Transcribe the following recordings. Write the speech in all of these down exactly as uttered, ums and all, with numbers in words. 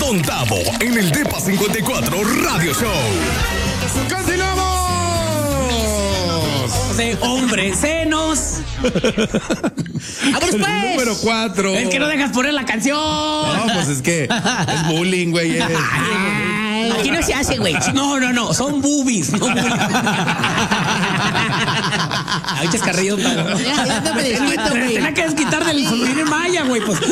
Don Tavo en el Depa cincuenta y cuatro Radio Show. ¡Continuamos! De hombre, senos. ¡Vámonos, pues! El número cuatro. Es que no dejas poner la canción. No, pues es que es bullying, güey. Es. Aquí no se hace, güey. No, no, no. Son boobies. No bullying. Ay, chascarrillo. Ya, ya te me desquito, güey. Tenía que desquitar del sobrino maya, güey. Pues.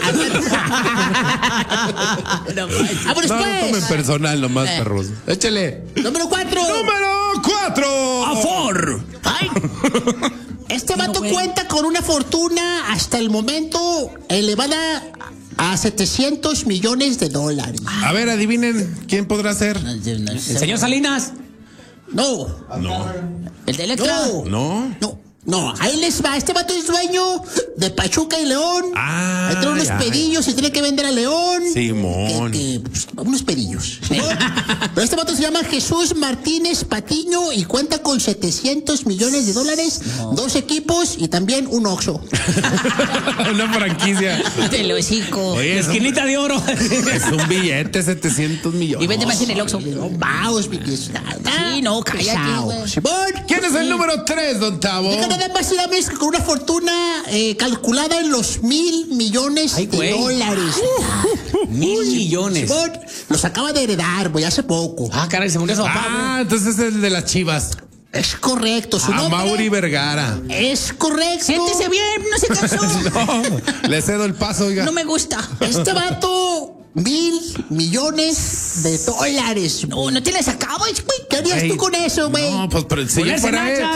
No, pues. No, no tomen personal nomás, eh. perros. Échale. Número cuatro. Número cuatro. Afor. Ay. Este vato no, cuenta con una fortuna hasta el momento elevada a setecientos millones de dólares. A ver, adivinen quién podrá ser. ¿El señor Salinas? No. No. ¿El de Electra? No. No. No. No, ahí les va. Este vato es dueño de Pachuca y León. Ah, trae unos ay. pedillos y tiene que vender a León. Simón. Que, que, pues, unos pedillos. Pero este vato se llama Jesús Martínez Patiño y cuenta con setecientos millones de dólares, no. dos equipos y también un Oxxo. Una franquicia. Del hocico. Oye, esquinita de oro. Es un billete, setecientos millones. Y vende más en el Oxxo. No, vamos, mi sí, no, callado. ¿Quién es el número tres, don Tavo? Nada más y nada más con una fortuna eh, calculada en los mil millones Ay, de dólares. Uh, mil millones. Simón, los acaba de heredar, güey, hace poco. Ah, caray, se murió su papá. Ah, güey. Entonces es el de las Chivas. Es correcto, su ah, nombre. Mauri Vergara. Es correcto. Siéntese bien, no se cansó. No, le cedo el paso, oiga. No me gusta. Este vato, mil millones de dólares. No, no te les acabas, güey. ¿Qué harías Ey, tú con eso, güey? No, pues pero si yo fuera él.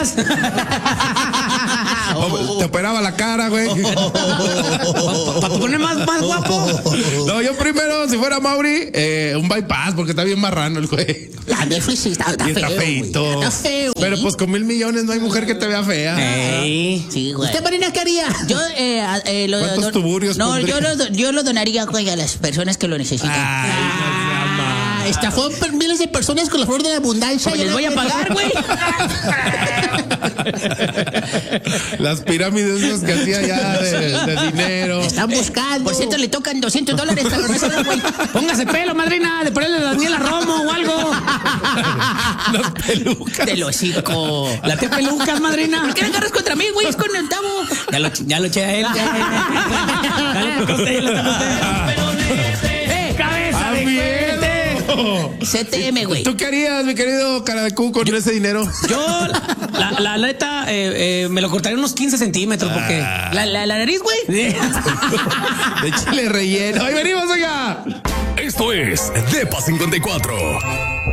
Oh, te operaba la cara, güey. Para poner más, más guapo. No, yo primero, si fuera Mauri, eh, un bypass, porque está bien marrano el güey. La Netflix sí está, está, y está feo, feito. Está feo. Pero pues con mil millones no hay mujer que te vea fea. Ey. Sí, güey. ¿Usted, Marina, qué haría? Yo, eh, eh, lo, ¿Cuántos don, tuburios No, pondría? yo lo, yo lo donaría, güey, a las personas que lo necesitan. Ay, ah, estafó miles de personas con la flor de la abundancia. Pues les voy a pagar, güey. Las pirámides esas que hacía ya de, de dinero. Están buscando. Por cierto, le tocan doscientos dólares para no güey. Póngase pelo, madrina, de ponerle a Daniela Romo o algo. Las pelucas. Del hocico. La tía pelucas, madrina. ¿Por qué le agarras contra mí, güey? Es con el Tavo. Ya lo, ya lo eché a él. Ya, ya, ya. Ya le costé, le costé. ¡Eh, cabeza de cohete! C T M, güey. ¿Tú qué harías, mi querido cara de cu, con yo, ese dinero? Yo, la, la neta, eh, eh, me lo cortaría unos quince centímetros porque... Ah. ¿La, la, la nariz, güey? De chile relleno. ¡Ahí venimos, oiga! Esto es Depa cincuenta y cuatro.